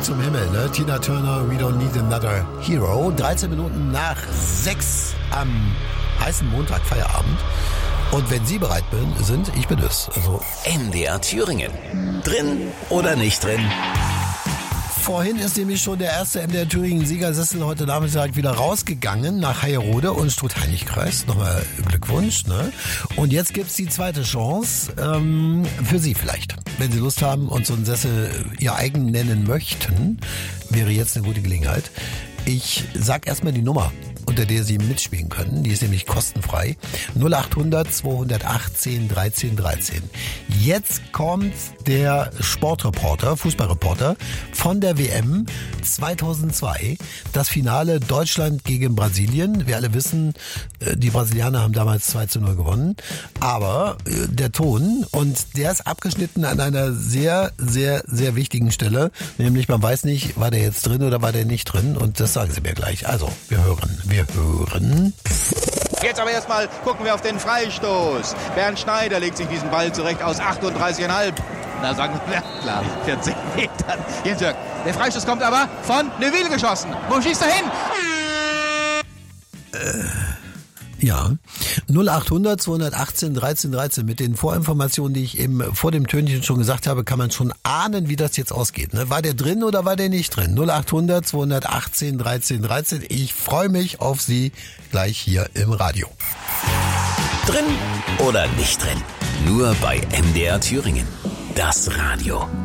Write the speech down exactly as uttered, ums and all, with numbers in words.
zum Himmel, ne? Tina Turner, We Don't Need Another Hero. dreizehn Minuten nach sechs am heißen Montag, Feierabend. Und wenn Sie bereit sind, ich bin es. Also M D R Thüringen. Drin oder nicht drin? Vorhin ist nämlich schon der erste M D R Thüringen Siegersessel heute Nachmittag wieder rausgegangen nach Heierode und Struth-Heinrich-Kreis. Nochmal Glückwunsch, ne? Und jetzt gibt's die zweite Chance, ähm, für Sie vielleicht. Wenn Sie Lust haben und so einen Sessel Ihr eigen nennen möchten, wäre jetzt eine gute Gelegenheit. Ich sag erstmal die Nummer, unter der Sie mitspielen können. Die ist nämlich kostenfrei. null acht hundert zweihundertachtzehn dreizehn dreizehn. Jetzt kommt der Sportreporter, Fußballreporter von der W M zweitausendzwei. Das Finale Deutschland gegen Brasilien. Wir alle wissen, die Brasilianer haben damals zwei zu null gewonnen. Aber der Ton, und der ist abgeschnitten an einer sehr, sehr, sehr wichtigen Stelle. Nämlich man weiß nicht, war der jetzt drin oder war der nicht drin. Und das sagen Sie mir gleich. Also, wir hören. Wir hören. Jetzt aber erstmal gucken wir auf den Freistoß. Bernd Schneider legt sich diesen Ball zurecht aus achtunddreißig Komma fünf. Na sagen wir, klar, vierzig Metern. Jetzt Jörg, der Freistoß kommt aber von Neuville geschossen. Wo schießt er hin? Äh, ja, null acht hundert zweihundertachtzehn dreizehn dreizehn. Mit den Vorinformationen, die ich eben vor dem Tönchen schon gesagt habe, kann man schon ahnen, wie das jetzt ausgeht. Ne? War der drin oder war der nicht drin? null acht hundert zweihundertachtzehn dreizehn dreizehn. Ich freue mich auf Sie gleich hier im Radio. Drin oder nicht drin? Nur bei M D R Thüringen. Das Radio.